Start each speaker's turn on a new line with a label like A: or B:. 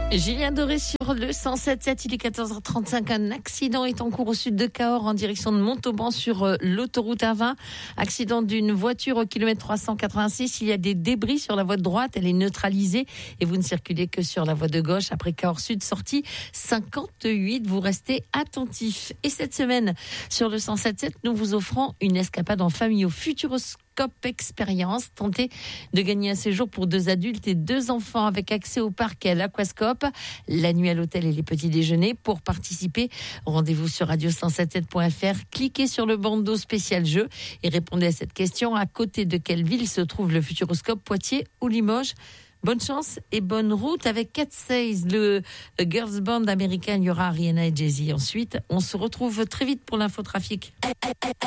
A: Julien Doré sur le 107.7, il est 14h35. Un accident est en cours au sud de Cahors en direction de Montauban sur l'autoroute A20. Accident d'une voiture au kilomètre 386. Il y a des débris sur la voie de droite, elle est neutralisée et vous ne circulez que sur la voie de gauche. Après Cahors Sud, sortie 58, vous restez attentifs. Et cette semaine, sur le 107.7, nous vous offrons une escapade en famille au Futuroscope Expérience. Tentez de gagner un séjour pour 2 adultes et 2 enfants avec accès au parc et à l'aquascope, la nuit à l'hôtel et les petits déjeuners. Pour participer, rendez-vous sur radio177.fr, cliquez sur le bandeau spécial jeu et répondez à cette question: à côté de quelle ville se trouve le Futuroscope, Poitiers ou Limoges? Bonne chance et bonne route avec Cat Says, le girls band américain. Il y aura Rihanna et Jay-Z. Ensuite, on se retrouve très vite pour l'infotrafic.